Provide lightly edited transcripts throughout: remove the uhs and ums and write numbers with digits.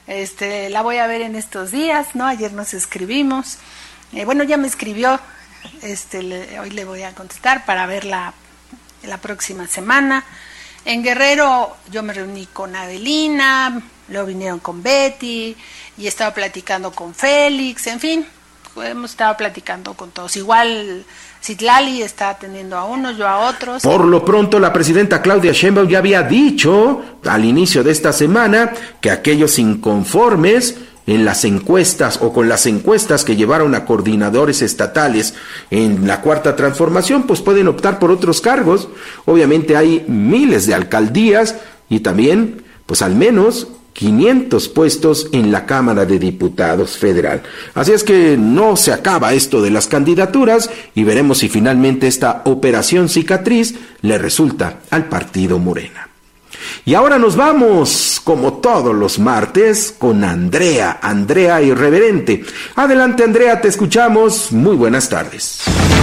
La voy a ver en estos días, ¿no? Ayer nos escribimos. Bueno, ya me escribió, hoy le voy a contestar para verla la próxima semana. En Guerrero yo me reuní con Adelina, luego vinieron con Betty y estaba platicando con Félix, en fin, hemos estado platicando con todos. Igual Citlali está atendiendo a unos, yo a otros. Por lo pronto, la presidenta Claudia Sheinbaum ya había dicho al inicio de esta semana que aquellos inconformes en las encuestas o con las encuestas que llevaron a coordinadores estatales en la Cuarta Transformación, pues pueden optar por otros cargos. Obviamente hay miles de alcaldías y también, pues al menos 500 puestos en la Cámara de Diputados Federal. Así es que no se acaba esto de las candidaturas y veremos si finalmente esta operación cicatriz le resulta al partido Morena. Y ahora nos vamos, como todos los martes, con Andrea Irreverente. Adelante, Andrea, te escuchamos. Muy buenas tardes.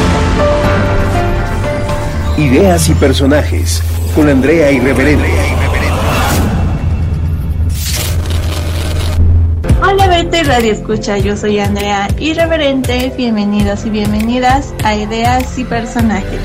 Ideas y personajes, con Andrea Irreverente. Hola, Vete Radio Escucha, yo soy Andrea Irreverente. Bienvenidos y bienvenidas a Ideas y Personajes.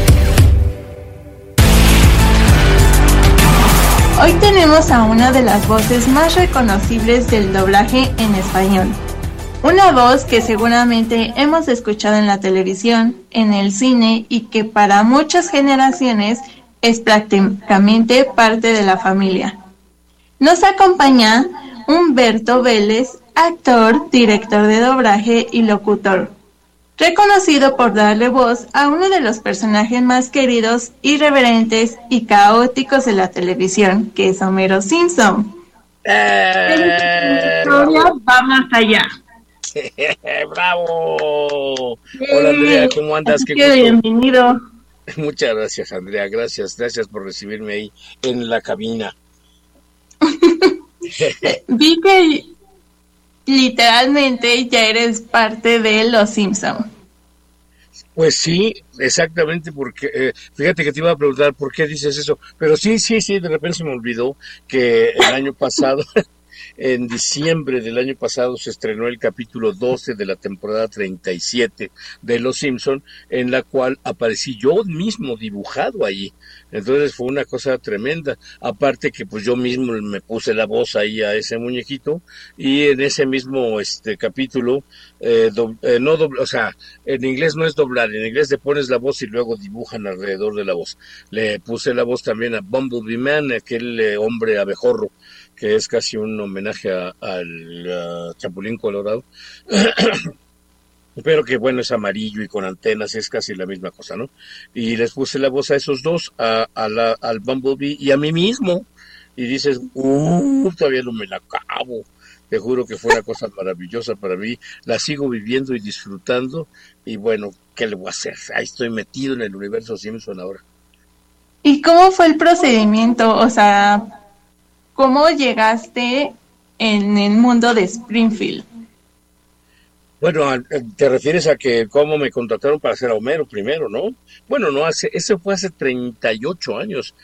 Hoy tenemos a una de las voces más reconocibles del doblaje en español. Una voz que seguramente hemos escuchado en la televisión, en el cine y que para muchas generaciones es prácticamente parte de la familia. Nos acompaña Humberto Vélez, actor, director de doblaje y locutor, reconocido por darle voz a uno de los personajes más queridos, irreverentes y caóticos de la televisión, que es Homero Simpson. La historia va más allá. ¡Bravo! Hola, Andrea, ¿cómo andas? Qué gusto. Bienvenido. Muchas gracias, Andrea, gracias por recibirme ahí en la cabina. Vi que literalmente ya eres parte de Los Simpson. Pues sí, exactamente, porque fíjate que te iba a preguntar por qué dices eso, pero sí, de repente se me olvidó que el año pasado, en diciembre del año pasado, se estrenó el capítulo 12 de la temporada 37 de Los Simpson, en la cual aparecí yo mismo dibujado allí. Entonces fue una cosa tremenda, aparte que pues yo mismo me puse la voz ahí a ese muñequito, y en ese mismo capítulo, o sea, en inglés no es doblar, en inglés le pones la voz y luego dibujan alrededor de la voz. Le puse la voz también a Bumblebee Man, aquel hombre abejorro, que es casi un homenaje al Chapulín Colorado. Pero que bueno, es amarillo y con antenas, es casi la misma cosa, ¿no? Y les puse la voz a esos dos, al Bumblebee y a mí mismo. Y dices, todavía no me la acabo. Te juro que fue una cosa maravillosa para mí. La sigo viviendo y disfrutando. Y bueno, ¿qué le voy a hacer? Ahí estoy metido en el universo Simpson ahora. ¿Y cómo fue el procedimiento? O sea, ¿cómo llegaste en el mundo de Springfield? Bueno, te refieres a que cómo me contrataron para hacer a Homero primero, ¿no? Bueno, no, eso fue hace 38 años,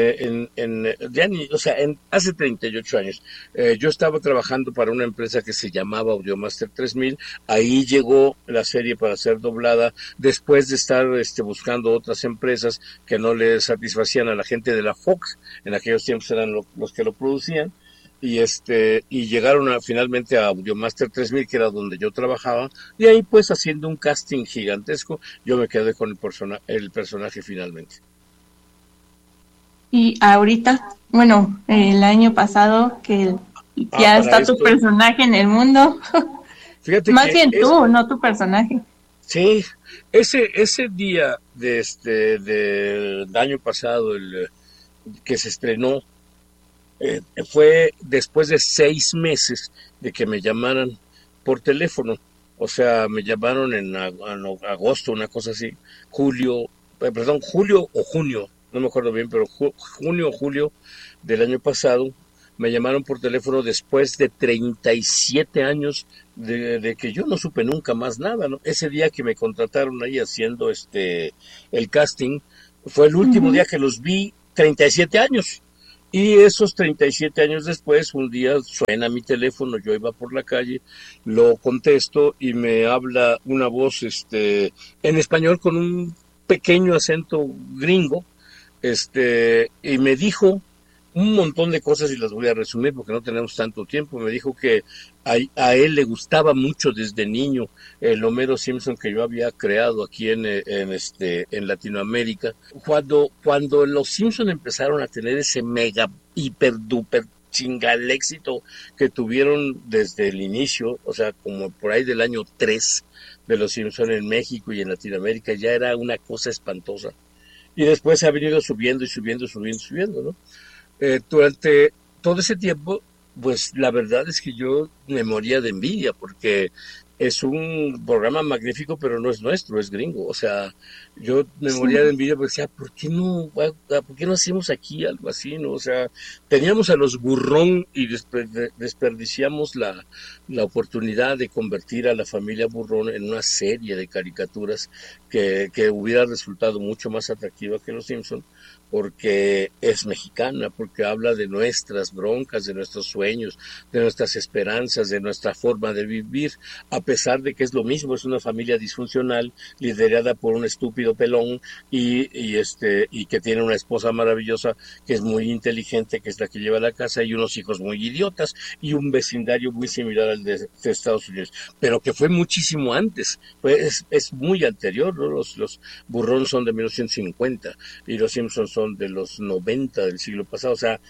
hace 38 años. Yo estaba trabajando para una empresa que se llamaba Audiomaster 3000, ahí llegó la serie para ser doblada, después de estar buscando otras empresas que no le satisfacían a la gente de la Fox, en aquellos tiempos eran los que lo producían. Y llegaron finalmente a Audiomaster 3000, que era donde yo trabajaba, y ahí pues haciendo un casting gigantesco, yo me quedé con el personaje finalmente. Y ahorita, bueno, el año pasado que ya está tu personaje en el mundo. Fíjate más bien tú, no tu personaje. Sí, ese día del año pasado, que se estrenó, fue después de 6 meses de que me llamaran por teléfono. O sea, me llamaron en agosto, una cosa así, julio o junio, no me acuerdo bien, pero junio o julio del año pasado, me llamaron por teléfono después de 37 años de que yo no supe nunca más nada, ¿no? Ese día que me contrataron ahí haciendo el casting, fue el último día que los vi, 37 años. Y esos 37 años después, un día suena mi teléfono, yo iba por la calle, lo contesto y me habla una voz en español con un pequeño acento gringo, y me dijo un montón de cosas y las voy a resumir porque no tenemos tanto tiempo. Me dijo que a él le gustaba mucho desde niño el Homero Simpson que yo había creado aquí en Latinoamérica. Cuando los Simpson empezaron a tener ese mega, hiper, duper chingal éxito que tuvieron desde el inicio, o sea, como por ahí del año 3 de los Simpson en México y en Latinoamérica, ya era una cosa espantosa. Y después se ha venido subiendo y subiendo, ¿no? Durante todo ese tiempo, pues la verdad es que yo me moría de envidia porque es un programa magnífico, pero no es nuestro, es gringo. O sea, yo me moría de envidia porque decía, ¿por qué no hacemos aquí algo así, no? O sea, teníamos a los Burrón y desperdiciamos la oportunidad de convertir a la familia Burrón en una serie de caricaturas que hubiera resultado mucho más atractiva que Los Simpson, porque es mexicana, porque habla de nuestras broncas, de nuestros sueños, de nuestras esperanzas, de nuestra forma de vivir, a pesar de que es lo mismo, es una familia disfuncional, liderada por un estúpido pelón y que tiene una esposa maravillosa, que es muy inteligente, que es la que lleva la casa, y unos hijos muy idiotas, y un vecindario muy similar al de Estados Unidos, pero que fue muchísimo antes, es muy anterior, ¿no? Los Burrón son de 1950, y los Simpsons son de los 90 del siglo pasado, o sea,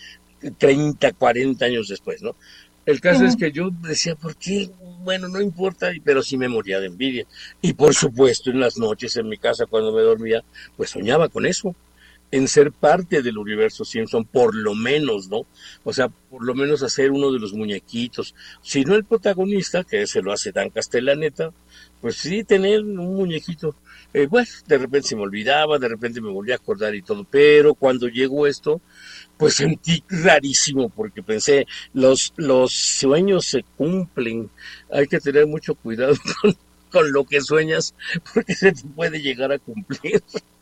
30, 40 años después, ¿no? El caso es que yo decía, ¿por qué? Bueno, no importa, pero sí me moría de envidia. Y por supuesto, en las noches en mi casa, cuando me dormía, pues soñaba con eso, en ser parte del universo Simpson, por lo menos, ¿no? O sea, por lo menos hacer uno de los muñequitos. Si no el protagonista, que se lo hace Dan Castellaneta, pues sí, tener un muñequito. Bueno, de repente se me olvidaba, de repente me volví a acordar y todo, pero cuando llegó esto, pues sentí rarísimo, porque pensé, los sueños se cumplen, hay que tener mucho cuidado con lo que sueñas, porque se te puede llegar a cumplir.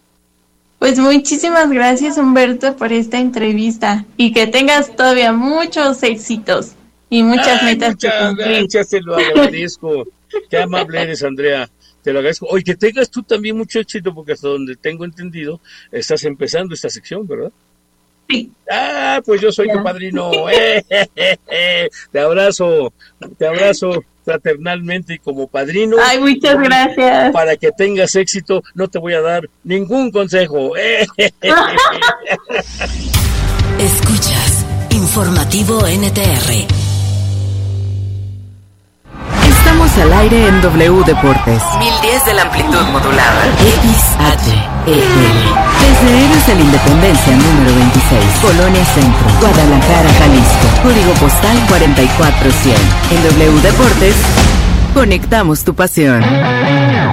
Pues muchísimas gracias, Humberto, por esta entrevista, y que tengas todavía muchos éxitos y muchas metas que cumplir. Gracias, te lo agradezco. Qué amable eres, Andrea. Te lo agradezco. Oye, que tengas tú también mucho éxito, porque hasta donde tengo entendido, estás empezando esta sección, ¿verdad? Sí. Ah, pues yo soy tu padrino. Te abrazo fraternalmente y como padrino. Ay, muchas gracias. Para que tengas éxito, no te voy a dar ningún consejo. Escuchas Informativo NTR. Estamos al aire en W Deportes. 1010 de la amplitud modulada. XHEL. Desde Héroes de la Independencia número 26. Colonia Centro, Guadalajara, Jalisco. Código postal 44100. En W Deportes, conectamos tu pasión.